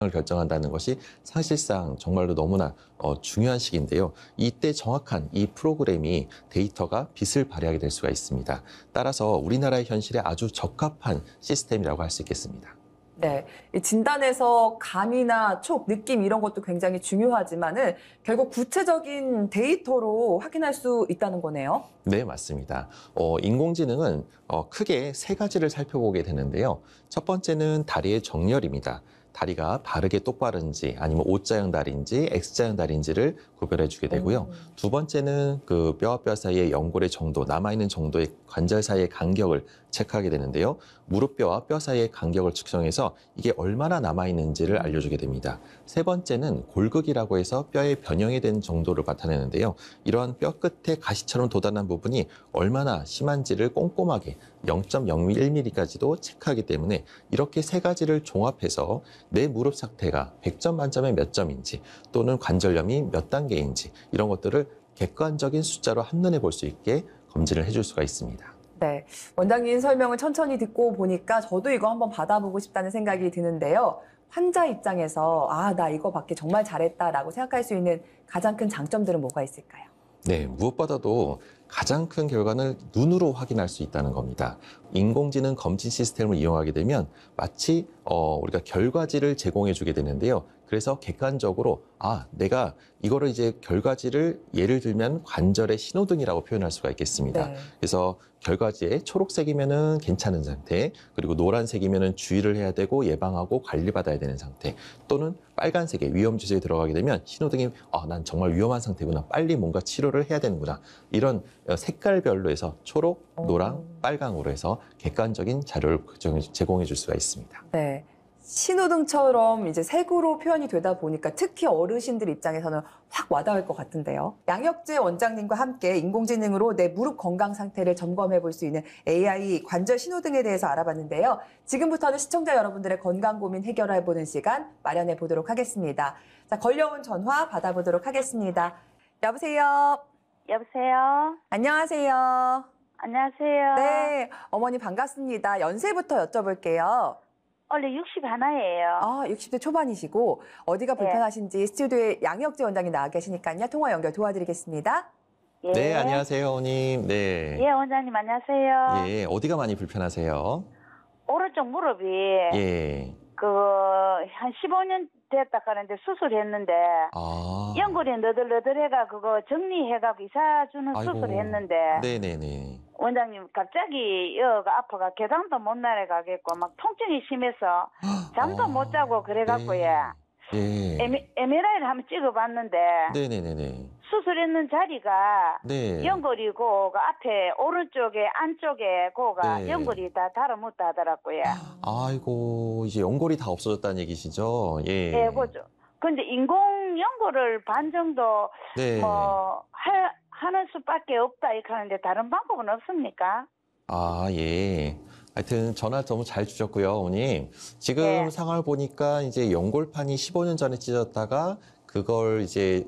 을 결정한다는 것이 사실상 정말로 너무나 중요한 시기인데요. 이때 정확한 이 프로그램이 데이터가 빛을 발휘하게 될 수가 있습니다. 따라서 우리나라의 현실에 아주 적합한 시스템이라고 할 수 있겠습니다. 네, 이 진단에서 감이나 촉, 느낌 이런 것도 굉장히 중요하지만은 결국 구체적인 데이터로 확인할 수 있다는 거네요. 네, 맞습니다. 인공지능은 크게 세 가지를 살펴보게 되는데요. 첫 번째는 다리의 정렬입니다. 다리가 바르게 똑바른지 아니면 O자형 다리인지 X자형 다리인지를 구별해 주게 되고요. 두 번째는 그 뼈와 뼈 사이의 연골의 정도, 남아있는 정도의 관절 사이의 간격을 체크하게 되는데요. 무릎뼈와 뼈 사이의 간격을 측정해서 이게 얼마나 남아있는지를 알려주게 됩니다. 세 번째는 골극이라고 해서 뼈의 변형이 된 정도를 나타내는데요. 이러한 뼈 끝에 가시처럼 돋아난 부분이 얼마나 심한지를 꼼꼼하게 0.01mm까지도 체크하기 때문에 이렇게 세 가지를 종합해서 내 무릎 상태가 100점 만점에 몇 점인지 또는 관절염이 몇 단계인지 이런 것들을 객관적인 숫자로 한눈에 볼 수 있게 검진을 해줄 수가 있습니다. 네, 원장님 설명을 천천히 듣고 보니까 저도 이거 한번 받아보고 싶다는 생각이 드는데요. 환자 입장에서 나 이거 받기 정말 잘했다라고 생각할 수 있는 가장 큰 장점들은 뭐가 있을까요? 네, 무엇보다도 가장 큰 결과는 눈으로 확인할 수 있다는 겁니다. 인공지능 검진 시스템을 이용하게 되면 마치 우리가 결과지를 제공해 주게 되는데요. 그래서 객관적으로 내가 이거를 이제 결과지를 예를 들면 관절의 신호등이라고 표현할 수가 있겠습니다. 네. 그래서 결과지에 초록색이면은 괜찮은 상태, 그리고 노란색이면은 주의를 해야 되고 예방하고 관리받아야 되는 상태, 또는 빨간색의 위험 지수에 들어가게 되면 신호등이 난 정말 위험한 상태구나, 빨리 뭔가 치료를 해야 되는구나, 이런 색깔별로 해서 초록, 노랑, 빨강으로 해서 객관적인 자료를 제공해 줄 수가 있습니다. 네. 신호등처럼 이제 색으로 표현이 되다 보니까 특히 어르신들 입장에서는 확 와닿을 것 같은데요. 양혁재 원장님과 함께 인공지능으로 내 무릎 건강 상태를 점검해 볼 수 있는 AI 관절 신호등에 대해서 알아봤는데요. 지금부터는 시청자 여러분들의 건강 고민 해결해 보는 시간 마련해 보도록 하겠습니다. 자, 걸려온 전화 받아보도록 하겠습니다. 여보세요. 여보세요? 안녕하세요. 안녕하세요. 네, 어머니 반갑습니다. 연세부터 여쭤볼게요. 원래 61예요. 60대 초반이시고 어디가 불편하신지 스튜디오에 양혁재 원장님 나와 계시니까요. 통화 연결 도와드리겠습니다. 예. 네, 안녕하세요, 어머님. 네. 예, 원장님 안녕하세요. 예, 어디가 많이 불편하세요? 오른쪽 무릎이 예. 한 15년 됐다 하는데 수술했는데 연골이 너덜너덜해가 그거 정리해가고 이사 주는 수술했는데 네네네. 원장님 갑자기 여가 아파가 계단도 못 내려가겠고 막 통증이 심해서 잠도 못 자고 그래갖고 네. 예. MRI를 한번 찍어봤는데 네네네네. 수술했는 자리가 네. 연골이고 그 앞에 오른쪽에 안쪽에 고가 네. 연골이 다 달아붙다 하더라고요. 아이고, 이제 연골이 다 없어졌다는 얘기시죠? 예. 예, 그죠. 근데 인공 연골을 반 정도 네. 하는 수밖에 없다 이렇게 하는데 다른 방법은 없습니까? 예. 하여튼 전화 너무 잘 주셨고요, 어머님. 지금 네. 상황을 보니까 이제 연골판이 15년 전에 찢어졌다가 그걸 이제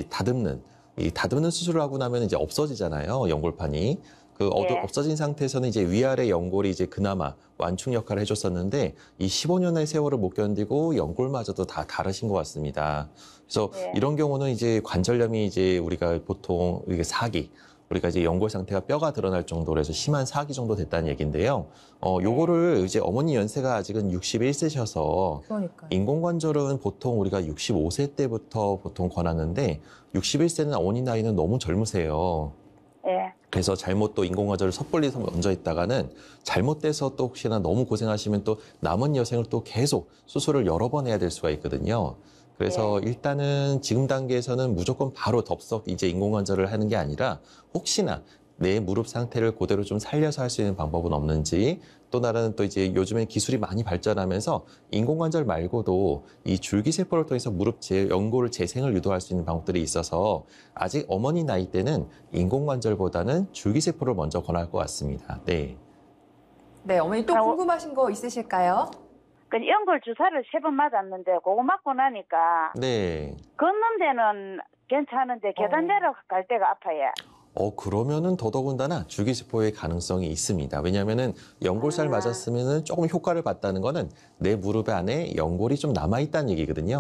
다듬는 수술을 하고 나면 이제 없어지잖아요, 연골판이. 네. 없어진 상태에서는 이제 위아래 연골이 이제 그나마 완충 역할을 해줬었는데 이 15년의 세월을 못 견디고 연골마저도 다 다르신 것 같습니다. 그래서 네. 이런 경우는 이제 관절염이 이제 우리가 보통 이게 우리가 이제 연골 상태가 뼈가 드러날 정도로 해서 심한 사기 정도 됐다는 얘기인데요. 요거를 이제 어머니 연세가 아직은 61세셔서 그러니까요. 인공관절은 보통 우리가 65세 때부터 보통 권하는데 61세는 어머니 나이는 너무 젊으세요. 예. 그래서 잘못 또 인공관절을 섣불리 얹어 있다가는 잘못돼서 또 혹시나 너무 고생하시면 또 남은 여생을 또 계속 수술을 여러 번 해야 될 수가 있거든요. 그래서 일단은 지금 단계에서는 무조건 바로 덥석 이제 인공관절을 하는 게 아니라 혹시나 내 무릎 상태를 그대로 좀 살려서 할 수 있는 방법은 없는지, 또 다른 또 이제 요즘에 기술이 많이 발전하면서 인공관절 말고도 이 줄기세포를 통해서 연골 재생을 유도할 수 있는 방법들이 있어서 아직 어머니 나이 때는 인공관절보다는 줄기세포를 먼저 권할 것 같습니다. 네. 네, 어머니 또 궁금하신 거 있으실까요? 그 연골 주사를 3번 맞았는데 그거 맞고 나니까 네. 걷는 데는 괜찮은데 계단 내려갈 때가 아파요. 그러면은 더더군다나 줄기세포의 가능성이 있습니다. 왜냐하면은 연골살 맞았으면은 조금 효과를 봤다는 거는 내 무릎 안에 연골이 좀 남아있다는 얘기거든요.